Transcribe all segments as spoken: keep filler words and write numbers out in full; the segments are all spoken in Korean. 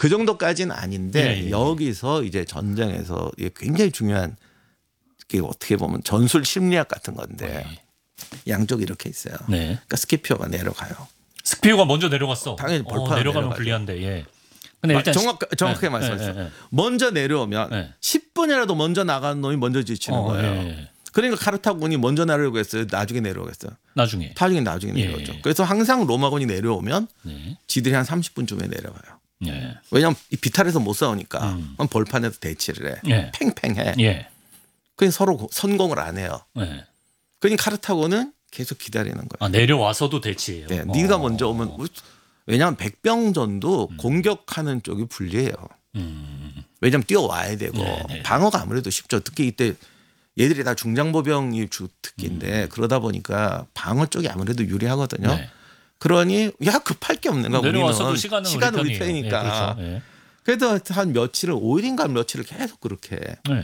그 정도까지는 아닌데 예, 예. 여기서 이제 전쟁에서 굉장히 중요한 게 어떻게 보면 전술 심리학 같은 건데 예. 양쪽이 이렇게 있어요. 네. 그러니까 스키피오가 내려가요. 스피오가 먼저 내려갔어. 당연히 볼파가 어, 내려가면 내려가죠. 불리한데. 예. 근데 아, 일단 정확, 정확하게 예, 말씀하셨어요. 예, 예, 예. 먼저 내려오면 네. 십 분이라도 먼저 나가는 놈이 먼저 지치는 어, 거예요. 예, 예. 그러니까 카르타고군이 먼저 내려오고 했어요. 나중에 내려오겠어요. 나중에. 나중에 나중에 예, 내려오죠. 예. 그래서 항상 로마군이 내려오면 네. 지들이 한 삼십 분쯤에 내려가요. 예. 왜냐하면 이 비탈에서 못 싸우니까 음. 그럼 벌판에서 대치를 해. 예. 팽팽해. 예. 그래서 서로 선공을 안 해요. 예. 그러니까 카르타고는 계속 기다리는 거예요. 아, 내려와서도 대치예요. 네, 어. 네가 먼저 오면 왜냐하면 백병전도 음. 공격하는 쪽이 불리해요. 음. 왜냐하면 뛰어와야 되고 네, 네. 방어가 아무래도 쉽죠. 특히 이때 얘들이 다 중장보병이 주 특기인데 음. 그러다 보니까 방어 쪽이 아무래도 유리하거든요. 네. 그러니 야 급할 게 없는 거야. 내려와서도 우리는 시간은, 시간은 우리 우리 편이니까. 예, 그렇죠. 예. 그래도 한 며칠을 오 일인가 며칠을 계속 그렇게 해. 네.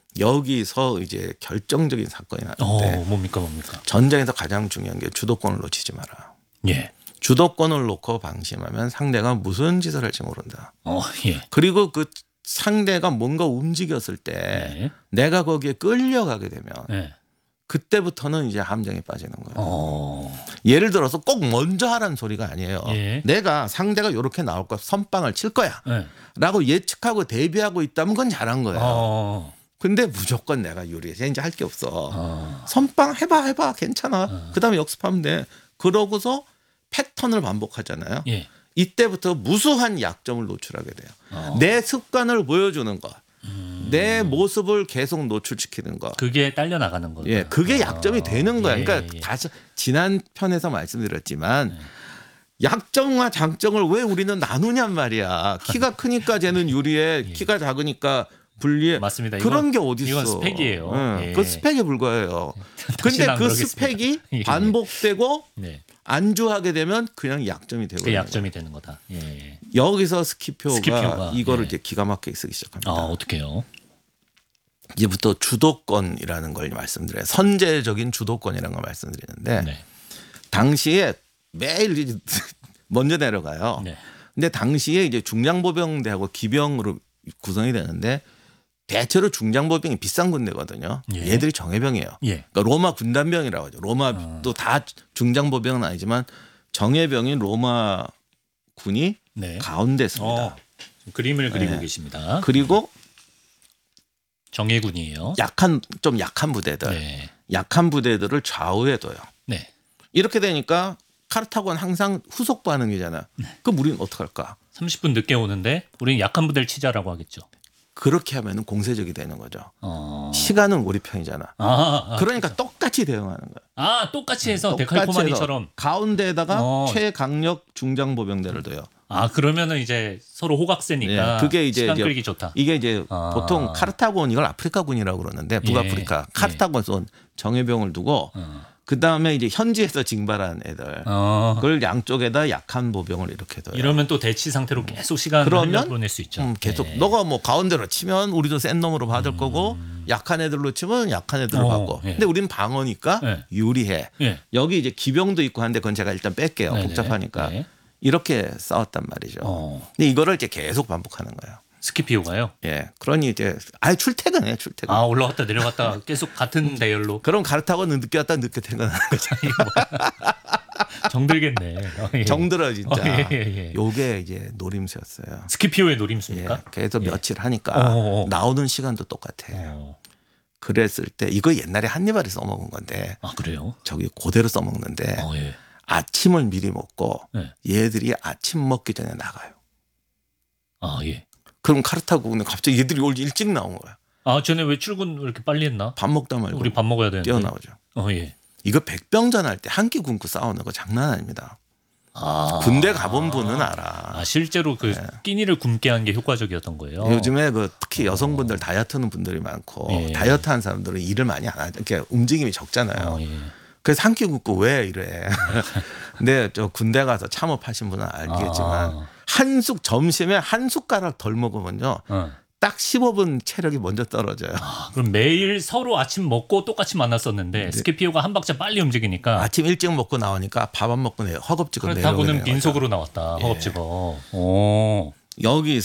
여기서 이제 결정적인 사건이 나는데 어, 뭡니까 뭡니까? 전쟁에서 가장 중요한 게 주도권을 놓치지 마라. 예. 주도권을 놓고 방심하면 상대가 무슨 짓을 할지 모른다. 어, 예. 그리고 그 상대가 뭔가 움직였을 때 네. 내가 거기에 끌려가게 되면 네. 그때부터는 이제 함정에 빠지는 거예요. 어. 예를 들어서 꼭 먼저 하라는 소리가 아니에요. 예. 내가 상대가 이렇게 나올 거야. 선빵을 칠 거야. 네. 라고 예측하고 대비하고 있다면 그건 잘한 거예요. 어. 근데 무조건 내가 유리해. 이제 할 게 없어. 어. 선빵 해봐 해봐 괜찮아. 어. 그다음에 역습하면 돼. 그러고서 패턴을 반복하잖아요. 예. 이때부터 무수한 약점을 노출하게 돼요. 어. 내 습관을 보여주는 것. 음. 내 모습을 계속 노출시키는 것. 그게 딸려 나가는 거죠. 예, 그게 약점이 어. 되는 거야. 예, 그러니까 예. 다시 지난 편에서 말씀드렸지만 네. 약점과 장점을 왜 우리는 나누냔 말이야. 키가 크니까 쟤는 유리해. 예. 키가 작으니까 불리해. 맞습니다. 그런 이건, 게 어디 있어? 이건 스펙이에요. 예, 예. 그 스펙에 불과해요. 근데 다시는 안 그 그러겠습니다. 스펙이 예. 반복되고 네. 안주하게 되면 그냥 약점이 되고 그 약점이 되는 거다. 예. 여기서 스키피오가, 스키피오가, 이거를 예. 이제 기가 막히게 쓰기 시작합니다. 아, 어떻게요? 이제부터 주도권이라는 걸 말씀드려요. 선제적인 주도권이라는 걸 말씀드리는데 네. 당시에 매일 이제 먼저 내려가요. 네. 근데 당시에 이제 중장보병대하고 기병으로 구성이 되는데 대체로 중장보병이 비싼 군대거든요. 예. 얘들이 정예병이에요. 예. 그러니까 로마 군단병이라고 하죠. 로마도 다 중장보병은 아니지만 정예병인 로마 군이 네. 가운데 있습니다. 어, 그림을 그리고 네. 계십니다. 그리고 정예군이에요. 약한 좀 약한 부대들, 네. 약한 부대들을 좌우에 둬요. 네. 이렇게 되니까 카르타고는 항상 후속 반응이잖아요. 네. 그럼 우리는 어떡할까? 삼십 분 늦게 오는데 우리는 약한 부대를 치자라고 하겠죠. 그렇게 하면 공세적이 되는 거죠. 어. 시간은 우리 편이잖아. 아, 아, 그러니까 똑같이 대응하는 거야. 아, 똑같이 해서 똑같이 데칼코마니처럼. 해서 가운데에다가 어. 최강력 중장보병대를 둬요. 아, 그러면은 이제 서로 호각세니까 예, 그게 이제 시간 이제 끌기 좋다. 이게 이제 아. 보통 카르타고는 이걸 아프리카군이라고 그러는데 북아프리카 예. 카르타고에서 정예병을 두고 어. 그 다음에 이제 현지에서 징발한 애들 어. 그걸 양쪽에다 약한 보병을 이렇게 둬요. 이러면 또 대치 상태로 계속 시간을 그러면 보낼 수 있죠. 음, 계속 예. 너가 뭐 가운데로 치면 우리도 센 놈으로 받을 거고 약한 애들로 치면 약한 애들로 어, 받고. 예. 근데 우리는 방어니까 예. 유리해. 예. 여기 이제 기병도 있고 한데 그건 제가 일단 뺄게요. 네네. 복잡하니까. 네. 이렇게 싸웠단 말이죠. 어. 근데 이거를 이제 계속 반복하는 거예요. 스키피오가요? 예. 그러니 이제 아예 출퇴근해, 출퇴근. 아, 올라갔다 내려갔다 계속 같은 대열로. 그럼 가르타고는 늦게 왔다 늦게 퇴근하는 거죠. 정들겠네. 어, 예. 정들어 진짜. 어, 예, 예, 예. 요게 이제 노림수였어요. 스키피오의 예. 노림수입니까? 그래서 예. 며칠 하니까 어어어. 나오는 시간도 똑같아요. 어. 그랬을 때 이거 옛날에 한니발이 써먹은 건데 아, 그래요? 저기 그대로 써먹는데 어, 예. 아침을 미리 먹고 네. 얘들이 아침 먹기 전에 나가요. 아, 예. 그럼 카르타고는 갑자기 얘들이 올 일찍 나온 거야. 아, 쟤네 왜 출근 왜 이렇게 빨리 했나? 밥 먹다 말고 우리 밥 먹어야 되는데. 뛰어나오죠. 어, 예. 이거 백병전 할 때 한 끼 굶고 싸우는 거 장난 아닙니다. 아. 군대 가본 분은 알아. 아, 실제로 그 끼니를 굶게 한 게 효과적이었던 거예요. 요즘에 그 특히 여성분들 다이어트 하는 분들이 많고 예. 다이어트 하는 사람들은 일을 많이 안 하죠. 이렇게 움직임이 적잖아요. 어, 예. 그래서 한 끼 굶고 왜 이래. 근데 저 군대 가서 참업하신 분은 알겠지만 아. 한 숟 점심에 한 숟가락 덜 먹으면요. 어. 딱 십오 분 체력이 먼저 떨어져요. 아, 그럼 매일 서로 아침 먹고 똑같이 만났었는데 스키피오가 한 박자 빨리 움직이니까 아침 일찍 먹고 나오니까 밥 안 먹고 내 허겁지겁 내려오게 그렇다고는 되는 거죠. 빈속으로 나왔다. 예. 허겁지겁. 오. 여기